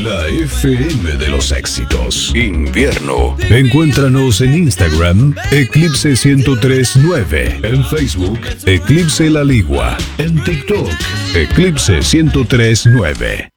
La FM de los éxitos. Invierno. Encuéntranos en Instagram, Eclipse 1039. En Facebook, Eclipse La Ligua. En TikTok, Eclipse 1039.